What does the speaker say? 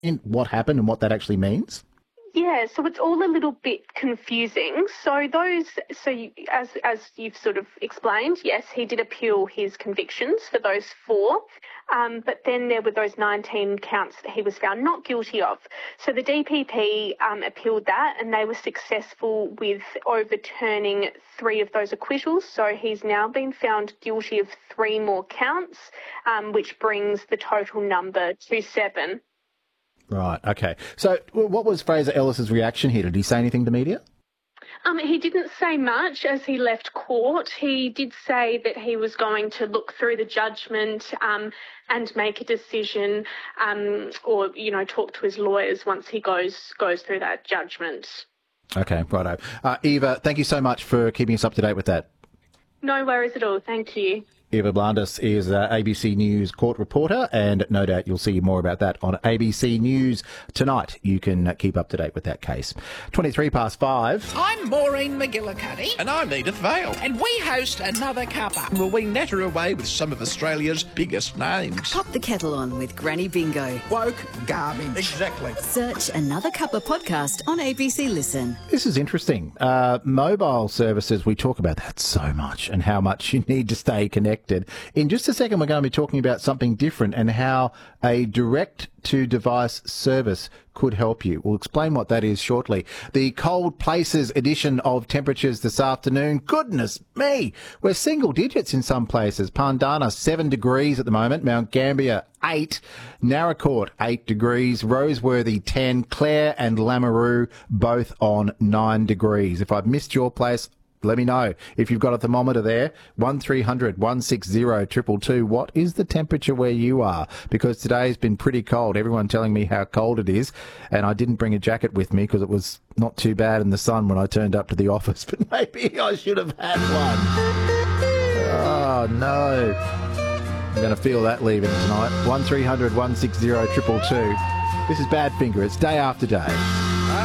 what happened and what that actually means? Yeah, so it's all a little bit confusing. As you've sort of explained, yes, he did appeal his convictions for those 4, but then there were those 19 counts that he was found not guilty of. So the DPP appealed that, and they were successful with overturning 3 of those acquittals. So he's now been found guilty of 3 more counts, which brings the total number to 7. Right, okay. So what was Fraser Ellis's reaction here? Did he say anything to media? He didn't say much as he left court. He did say that he was going to look through the judgment and make a decision or, talk to his lawyers once he goes through that judgment. Okay, righto. Eva, thank you so much for keeping us up to date with that. No worries at all. Thank you. Eva Blandis is ABC News court reporter, and no doubt you'll see more about that on ABC News tonight. You can keep up to date with that case. 5:23. I'm Maureen McGillicuddy. And I'm Edith Vale. And we host Another Cuppa. Will we natter away with some of Australia's biggest names? Pop the kettle on with Granny Bingo. Woke garbage. Exactly. Search Another Cuppa podcast on ABC Listen. This is interesting. Mobile services, we talk about that so much and how much you need to stay connected. In just a second, we're going to be talking about something different and how a direct-to-device service could help you. We'll explain what that is shortly. The Cold Places edition of temperatures this afternoon. Goodness me, we're single digits in some places. Pandana, 7 degrees at the moment. Mount Gambier, 8. Naracoorte, 8 degrees. Roseworthy, 10. Clare and Lameroo, both on 9 degrees. If I've missed your place, let me know. If you've got a thermometer there, 1300 160 222. What is the temperature where you are? Because today's been pretty cold. Everyone telling me how cold it is. And I didn't bring a jacket with me because it was not too bad in the sun when I turned up to the office. But maybe I should have had one. Oh, no. I'm going to feel that leaving tonight. 1300 160 222. This is Badfinger. It's day after day.